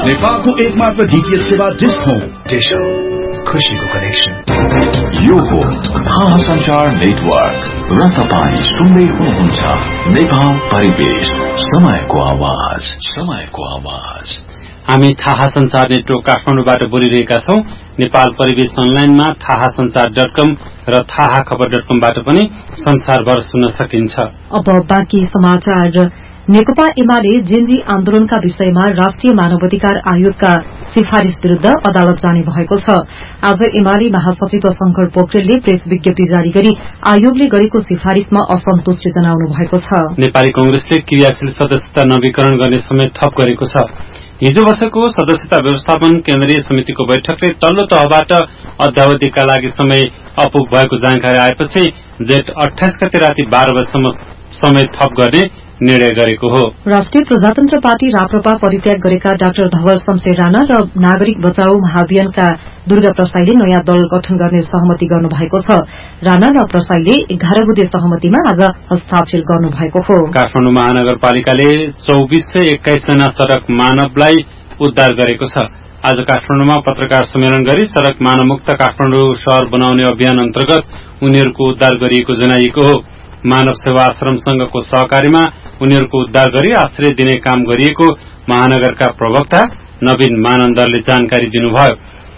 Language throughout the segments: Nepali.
नेपालको एकमात्र डीटीएच सेवा डिश होम। डिश होम, खुशीको कनेक्सन। यो हो थाहा सञ्चार नेटवर्क र तपाईं सुन्दै हुनुहुन्छ नेपाल परिवेश, समयको आवाज, समयको आवाज। हामी थाहा सञ्चार नेटवर्क काठमाडौँबाट बोलिरहेका छौं। नेपाल परिवेश अनलाइनमा थाहासञ्चार.com र थाहाखबर.com-बाट पनि संसारभर सुन्न सकिन्छ। अब बाँकी समाचार। नेकपा एमाले जेनजी आन्दोलनका विषयमा राष्ट्रिय मानवाधिकार आयोगका सिफारिश विरूद्ध अदालत जाने भएको छ। आज एमाले महासचिव शंकर पोखरेलले प्रेस विज्ञप्ति जारी गरी आयोगले गरेको सिफारिशमा असन्तुष्टि जनाउनु भएको छ। नेपाली कंग्रेसले क्रियाशील सदस्यता नवीकरण गर्ने समय थप गरेको छ। हिजो बसेको सदस्यता व्यवस्थापन केन्द्रीय समितिको बैठकले तल्लो तहबाट अध्यावधिका लागि समय अपुग भएको जानकारी आएपछि जेठ 28 गते राति 12 बजेसम्म समय थप गर्ने निर्णय गरेको हो। राष्ट्रिय प्रजातन्त्र पार्टी राप्रपा परित्याग गरेका डाक्टर धवल शमशेर राणा र नागरिक बचाउ महाअभियानका दुर्गा प्रसाईले नयाँ दल गठन गर्ने सहमति गर्नुभएको छ। राणा र प्रसाईले 11 बुँदे सहमतिमा आज हस्ताक्षर गर्नुभएको हो। काठमाडौँ महानगरपालिकाले 2421 जना सड़क मानवलाई उद्धार गरेको छ। आज काठमाडौँमा पत्रकार सम्मेलन गरी सड़क मानवमुक्त काठमाडौँ शहर बनाउने अभियान अन्तर्गत उनीहरूको उद्धार गरिएको जनाइएको हो। मानव सेवा आश्रम संघको सहकारीमा उनीहरूको उद्धार गरी आश्रय दिने काम गरिएको महानगरका प्रवक्ता नवीन मानन्दरले जानकारी दिनुभयो।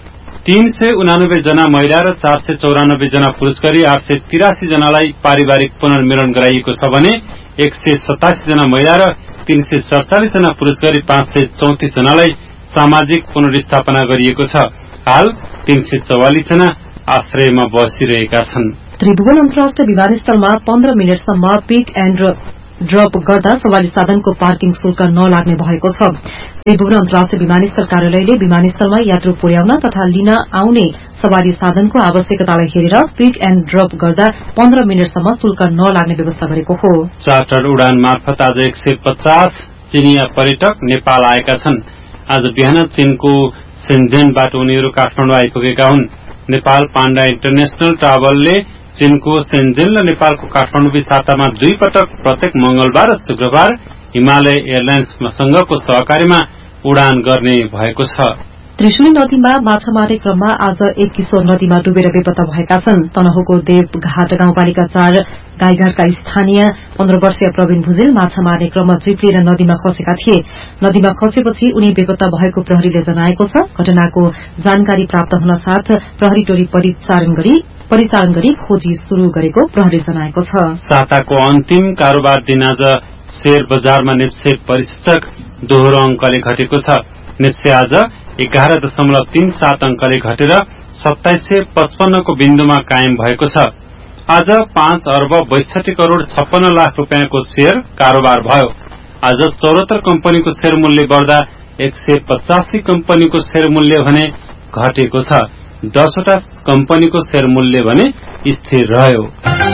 389 जना महिला र 494 जना पुरूष गरी 883 जनालाई पारिवारिक पुनर्मिलन गराइएको छ भने 187 जना महिला र 347 जना पुरूष गरी 534 जनालाई सामाजिक पुनर्स्थापना गरिएको छ। हाल 344 जना आश्रयमा बसिरहेका छन्। त्रिभुवन अन्तर्राष्ट्रिय विमानस्थलमा 15 मिनटसम्म पिक एण्ड ड्रप गर्दा सवारी साधनको पार्किङ शुल्क नलाग्ने भएको छ। त्रिभुवन अन्तर्राष्ट्रिय विमानस्थल कार्यालयले विमानस्थलमा यात्रु पुर्याउन तथा लिन आउने सवारी साधनको आवश्यकतालाई हेरेर पिक एण्ड ड्रप गर्दा 15 मिनटसम्म शुल्क नलाग्ने व्यवस्था गरेको हो। चार्टर उडान मार्फत आज 150 चीनिया पर्यटक नेपाल आएका छन्। आज बिहान चीनको शेन्जेनबाट उनीहरू काठमाडौँ आइपुगेका हुन्। नेपाल पाण्डा इन्टरनेशनल ट्राभलले चीनको शेन्जेन र नेपालको काठमाडौँ बीच सातामा 2 पटक प्रत्येक मंगलबार र शुक्रबार हिमालय एयरलाइन्ससँगको सहकारीमा उडान गर्ने भएको छ। त्रिशुली नदीमा माछा मार्ने क्रममा आज एक किशोर नदीमा डुबेर बेपत्ता भएका छन्। तनहुको देवघाट गाउँपालिका 4 गाईघाटका स्थानीय 15 वर्षीय प्रवीण भुजेल माछा मार्ने क्रममा चिप्लिएर नदीमा खसेका थिए। नदीमा खसेपछि उनी बेपत्ता भएको प्रहरीले जनाएको छ। घटनाको जानकारी प्राप्त हुन साथ प्रहरी टोली परिचालन गरी खोजी शुरू गरेको प्रहरी जनाएको छ। साताको अन्तिम कारोबार दिन आज शेयर बजारमा नेप्से परिसूचक दोहोरो अंकले घटेको छ। नेप्से आज 11.37 अंकले घटेर 2755 को बिन्दुमा कायम भएको छ। आज 5 अर्ब 62 करोड़ 56 लाख रुपियाँको शेयर कारोबार भयो। आज 74 कम्पनीको शेयर मूल्य बढ्दा 185 कम्पनीको शेयर मूल्य भने घटेको छ। 10 वटा कम्पनीको शेयर मूल्य भने स्थिर रह्यो।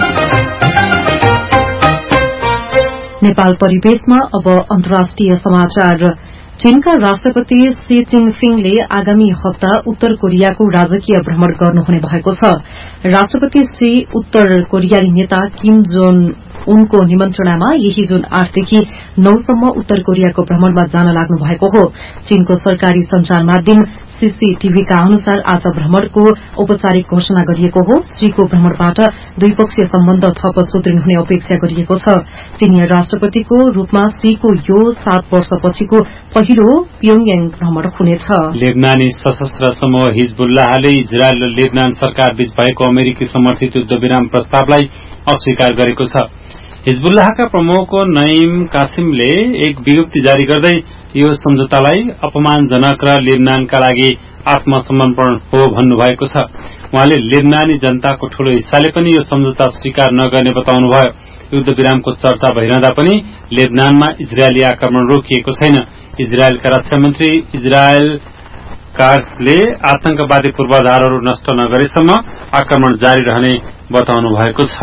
नेपाल परिवेशमा अब अन्तर्राष्ट्रिय समाचार। चीनका राष्ट्रपति शी जिनपिङले आगामी हप्ता उत्तर कोरियाको राजकीय भ्रमण गर्नुहुने भएको छ। राष्ट्रपति शी उत्तर कोरियाली नेता किम जोङ उनको निमन्त्रणामा यही जुन 8 देखि 9 सम्म उत्तर कोरियाको भ्रमणमा जान लाग्नु भएको हो। चीनको सरकारी संचार माध्यम सीसीटीभीका अनुसार आज भ्रमणको औपचारिक घोषणा गरिएको हो। श्रीको भ्रमणबाट द्विपक्षीय सम्बन्ध थप सुदृढ़ हुने अपेक्षा गरिएको छ। चीनिया राष्ट्रपतिको रूपमा श्रीको यो 7 वर्षपछिको पहिलो प्योङयाङ भ्रमण हुनेछ। लेबनानी सशस्त्र समूह हिजबुल्लाहले इजरायल र लेबनान सरकार बीच भएको अमेरिकी समर्थित युद्धविराम प्रस्तावलाई अस्वीकार गरेको छ। हिजबुल्लाहका प्रमुख नईम कासिमले एक विज्ञप्ति जारी गर्दै यो सम्झौतालाई अपमानजनक र लेबनानका लागि आत्मसमर्पण हो भन्नुभएको छ। उहाँले लेबनानी जनताको ठूलो हिस्साले पनि यो सम्झौता स्वीकार नगर्ने बताउनुभयो। युद्धविरामको चर्चा भइरहँदा पनि लेबनानमा इजरायली आक्रमण रोकिएको छैन। इजरायलका रक्षा मन्त्री इजरायल काट्जले आतंकवादी पूर्वाधारहरू नष्ट नगरेसम्म आक्रमण जारी रहने बताउनु भएको छ।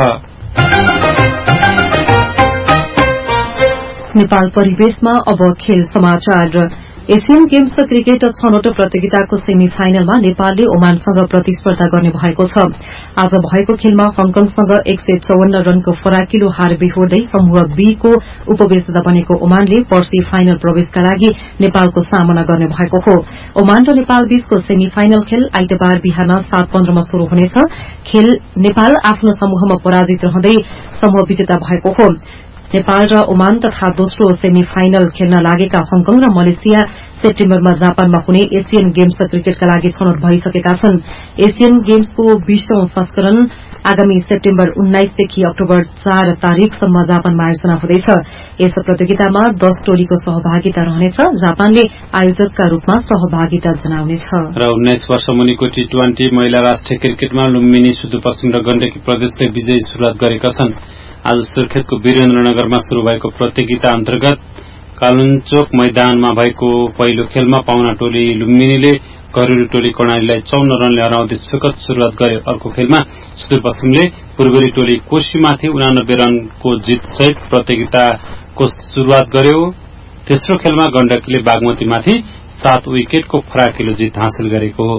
नेपाल परिवेशमा अब खेल समाचार। एशियन गेम्स क्रिकेट छनौट प्रतियोगिताको सेमी फाइनलमा नेपालले ओमानसँग प्रतिस्पर्धा गर्ने भएको छ। आज भएको खेलमा हङकङसँग 154 रनको फराकिलो हार बेहोर्दै समूह बी को उपविजेता बनेको ओमानले पर्सि फाइनल प्रवेशका लागि नेपालको सामना गर्ने भएको हो। ओमान र नेपाल बीचको सेमी फाइनल खेल आइतबार बिहान 7:15 मा शुरू हुनेछ। खेल नेपाल आफ्नो समूहमा पराजित रहँदै समूह विजेता भएको हो। नेपाल र ओमान तथा दोस्रो सेमी फाइनल खेल्न लागेका हङकङ र मलेसिया सेप्टेम्बरमा जापानमा हुने एशियन गेम्स क्रिकेटका लागि छनौट भइसकेका छन्। एशियन गेम्सको 20औं संस्करण आगामी सेप्टेम्बर 19 देखि अक्टोबर 4 तारिकसम्म जापानमा आयोजना हुँदैछ। यस प्रतियोगितामा 10 टोलीको सहभागिता रहनेछ। जापानले आयोजकका रूपमा सहभागिता जनाउनेछ। र 19 वर्ष मुनिको T20 महिला राष्ट्रिय क्रिकेटमा लुम्बिनी, सुदूरपश्चिम र गण्डकी प्रदेशले विजयी शुरूआत गरेका छन्। आज सुर्खेतको वीरेन्द्रनगरमा शुरू भएको प्रतियोगिता अन्तर्गत कालुञ्चोक मैदानमा भएको पहिलो खेलमा पाहुना टोली लुम्बिनीले घरेलु टोली कर्णालीलाई 54 रनले हराउँदै सुखद शुरूआत गर्यो। अर्को खेलमा सुदूरपश्चिमले पूर्वेली टोली कोशीमाथि 89 रनको जितसहित प्रतियोगिताको शुरूआत गर्यो। तेस्रो खेलमा गण्डकीले बागमतीमाथि 7 विकेटको फराकिलो जित हासिल गरेको हो।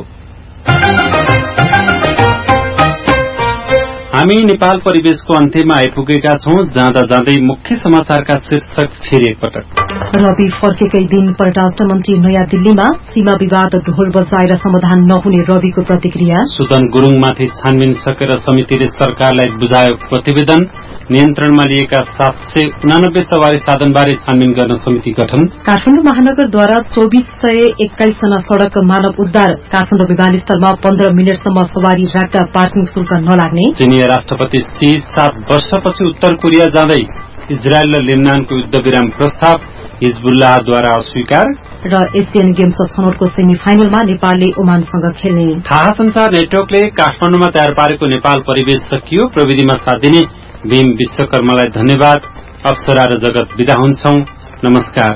हामी नेपाल परिवेशको अन्त्यमा आइपुगेका छौं। जाँदा जाँदै मुख्य समाचारका शीर्षक फेरि एकपटक। रवि फर्केकै दिन परराष्ट्र मन्त्री नयाँ दिल्लीमा सीमा विवाद ढोल बजाएर समाधान नहुने रविको प्रतिक्रिया। सुदन गुरूङमाथि छानबिन सकेर समितिले सरकारलाई बुझायो प्रतिवेदन। नियन्त्रणमा लिएका 789 सवारी साधनबारे छानबिन गर्न समिति गठन। काठमाडौँ महानगरद्वारा 2421 जना सड़क मानव उद्धार। काठमाडौँ विमानस्थलमा 15 मिनटसम्म सवारी राख्दा पार्किङ शुल्क नलाग्ने। चीनी राष्ट्रपति सी 7 वर्षपछि उत्तर कोरिया जाँदै। इजरायल र लेबनानको युद्ध विराम प्रस्ताव हिजबुल्लाहद्वारा अस्वीकार। र एशियन गेम्स छनौटको सेमी फाइनलमा नेपालले ओमानसँग खेल्ने। थाहा संचार नेटवर्कले काठमाडौँमा तयार पारेको नेपाल परिवेश सकियो। प्रविधिमा साथ दिने भीम विश्वकर्मालाई धन्यवाद। अप्सरा र जगत विदा हुन्छौं। नमस्कार।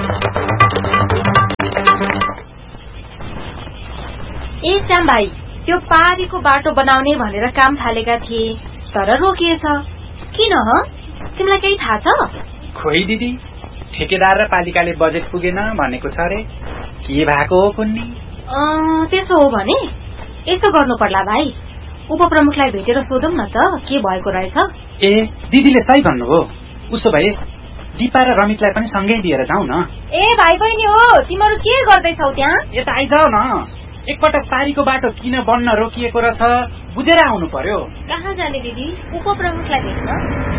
ए श्याम भाइ, त्यो पारीको बाटो बनाउने भनेर काम थालेका थिए, तर रोकिएछ। किन ह? तिमीलाई केही थाहा छ? खोइ दिदी, ठेकेदार र पालिकाले बजेट पुगेन भनेको छ रे। के भएको हो कुन्नी? त्यसो हो भने यसो गर्नु पर्ला भाइ, उपप्रमुखलाई भेटेर सोधौं न त के भएको रहेछ। ए दिदीले सही भन्नुभयो। उसो भए दिपा र रमितलाई पनि सँगै लिएर जाउँ न। ए भाइ बहिनी हो, तिमीहरू के गर्दैछौ त्यहाँ? यता आइजाऊ न। एकपटक पारीको बाटो किन बन्न रोकिएको रहेछ बुझेर आउनु पर्यो। कहाँ जाने दिदी? उपप्रमुखलाई भेट्न।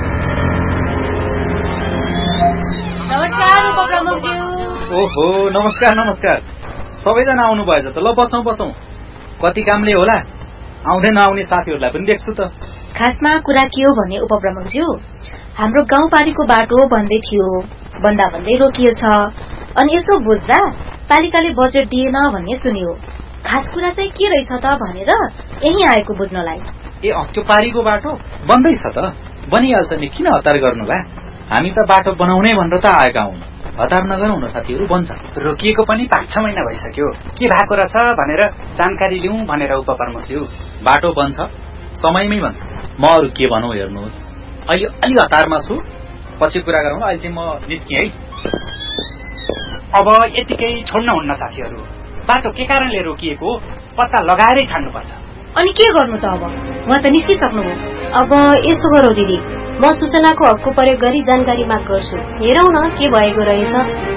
नमस्कार उपप्रमुखज्यू। ओहो, नमस्कार नमस्कार। सबैजना आउनु भएछ त। ल बसौं बसौं। कति कामले होला, आउँदै नआउने साथीहरूलाई पनि देख्छु त। खासमा कुरा के हो भने उपप्रमुखज्यू, हाम्रो गाउँपारीको बाटो बन्दै थियो, बन्दा भन्दै रोकिएछ। अनि यसो बुझ्दा पालिकाले बजेट दिएन भन्ने सुनियो। खास कुरा चाहिँ के रहेछ त भनेर यही आएको बुझ्नलाई। ए त्यो पारीको बाटो बन्दैछ त। बनिहाल्छ नि, किन हतार गर्नुभयो? हामी त बाटो बनाउने भनेर त आएका हौं। हतार नगरौँ न साथीहरू, बन्छ। रोकिएको पनि 5-6 महिना भइसक्यो। के भएको रहेछ भनेर जानकारी लिउँ भनेर उपप्रमुखज्यू। बाटो बन्छ, समयमै बन्छ। म अरू के भनौँ हेर्नुहोस्, अहिले अलि हतारमा छु, पछि कुरा गरौँ। अहिले चाहिँ म निस्केँ है। अब यतिकै छोड्न हुन्न साथीहरू। बाटो के कारणले रोकिएको पत्ता लगाएरै छाड्नुपर्छ। अनि के गर्नु त अब? उहाँ त निस्किसक्नुभयो। अब यसो गरौँ दिदी, म सूचनाको हकको प्रयोग गरी जानकारी माग गर्छु। हेरौँ न के भएको रहेछ।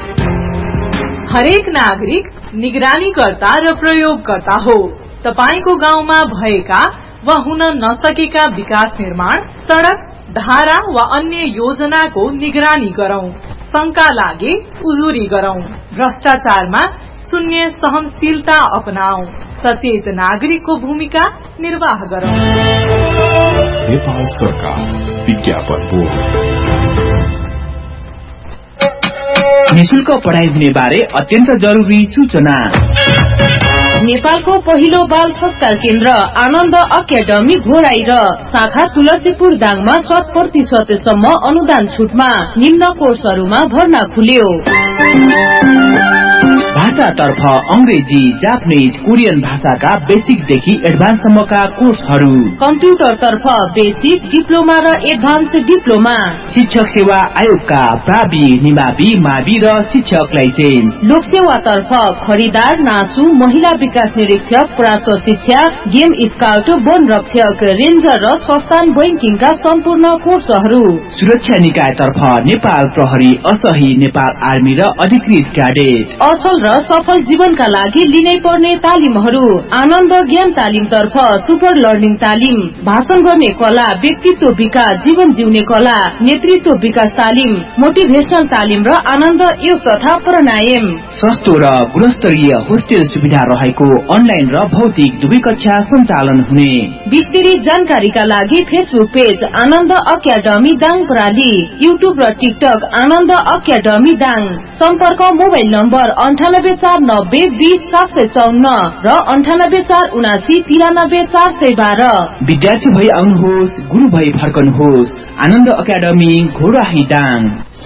हरेक नागरिक निगरानीकर्ता र प्रयोगकर्ता हो। तपाईको गाउँमा भएका वा हुन नसकेका विकास निर्माण, सड़क, धारा वा अन्य योजनाको निगरानी गरौं। शंका लागे उजुरी गरौं। भ्रष्टाचारमा शून्य सहनशीलता अपनाऊ। सचेत नागरिकको भूमिका निर्वाह गरौं। नेपाल सरकार विज्ञापन बोर्ड। निशुल्क पढाइ हुने बारे अत्यन्त जरुरी सूचना। नेपालको पहिलो बाल संस्कार केन्द्र आनन्द अकादमी घोराई र शाखा तुलसीपुर दाङमा 100% सम्म अनुदान छुटमा निम्न कोर्सहरूमा भर्ना खुल्यो। भाषातर्फ अंग्रेजी, जापानीज, कोरियन भाषाका बेसिकदेखि एडभान्ससम्मका कोर्सहरू, कम्प्युटरतर्फ बेसिक, डिप्लोमा र एडभान्स डिप्लोमा, शिक्षक सेवा आयोगका प्रावि, निमावि, मावि र शिक्षक लाइसेन्स, लोकसेवातर्फ खरिदार, नासु, महिला विकास निरीक्षक, प्राश्व शिक्षा, गेम स्काउट, वन रक्षक, रेन्जर र संस्थान बैंकिङका सम्पूर्ण कोर्सहरू, सुरक्षा निकायतर्फ नेपाल प्रहरी, असही, नेपाल आर्मी र अधिकृत क्याडेट, असल र सफल जीवनका लागि लिनै पर्ने तालिमहरू, आनन्द ज्ञान तालिमतर्फ सुपर लर्निङ तालिम, भाषण गर्ने कला, व्यक्तित्व विकास, जीवन जिउने कला, नेतृत्व विकास तालिम, मोटिभेशनल तालिम र आनन्द योग तथा प्राणायाम, सस्तो र गुणस्तरीय होस्टेल सुविधा रहेको अनलाइन र भौतिक दुवै कक्षा सञ्चालन हुने। विस्तृत जानकारीका लागि फेसबुक पेज आनन्द अकादमी दाङ प्रणाली, युट्युब र टिकटक आनन्द अकादमी दाङ, सम्पर्क मोबाइल नम्बर 9849020754 र 9847793412। विद्यार्थी भई आउनुहोस्, गुरु भई फर्कनुहोस्। आनन्द अकादमी घोराही दाङ।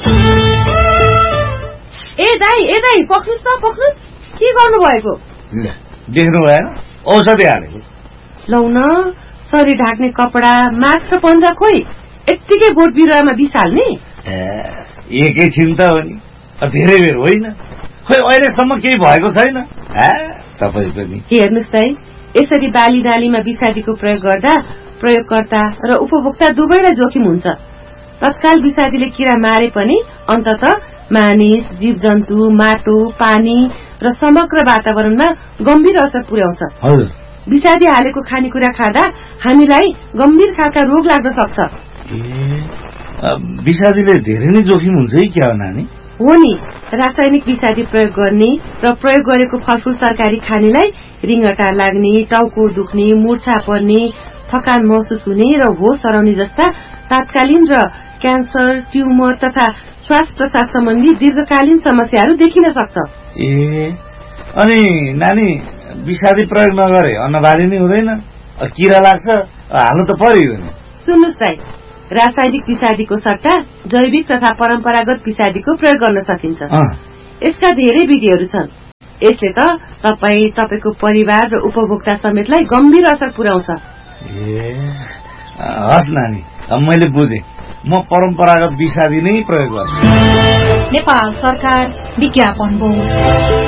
ए दाई पक्नुस् के गर्नु भएको? देख्नु भएन, औषधि हालेको। लौ न, शरीर ढाक्ने कपडा, मास्क र पन्जा खोइ यत्तिकै बोट बिरुवामा बिसाल्ने? एकैछिन त हो नि, धेरै बेर होइन। खोइ अहिलेसम्म केही भएको छैन। तपाईँ पनि हेर्नुहोस् त, यसरी बाली नालीमा विषादीको प्रयोग गर्दा प्रयोगकर्ता र उपभोक्ता दुवैलाई जोखिम हुन्छ। तत्काल विषादीले किरा मारे पनि अन्ततः मानिस, जीव जन्तु, माटो, पानी र समग्र वातावरणमा गम्भीर असर पुर्याउँछ। विषादी हालेको खानेकुरा खाँदा हामीलाई गम्भीर खालका रोग लाग्न सक्छ। विषादीले धेरै नै जोखिम हुन्छ है क्या हो नानी? हो नि, रासायनिक विषादी प्रयोग गर्ने र प्रयोग गरेको फलफूल तरकारी खानेलाई रिङ्गटा लाग्ने, टाउको दुख्ने, मूर्छा पर्ने, थकान महसुस हुने र होस हराउने जस्ता तात्कालीन र क्यान्सर, ट्युमर तथा श्वास प्रश्वास सम्बन्धी दीर्घकालीन समस्याहरू देखिन सक्छ। अनि नानी, विषादी प्रयोग नगरे अन्नबाली नै हुँदैन, किरा लाग्छ, हाल्नु त पर्यो नि। सुन्नुहोस् दाइ, रासायनिक विषादीको सट्टा जैविक तथा परम्परागत विषादीको प्रयोग गर्न सकिन्छ। यसका धेरै विधिहरू छन्। यसले त तपाईको परिवार र उपभोक्ता समेतलाई गम्भीर असर पुर्याउँछ। हस् नानी, मैले बुझेँ। म परम्परागत विषादी नै प्रयोग गर्छु। नेपाल सरकार विज्ञापन बोर्ड।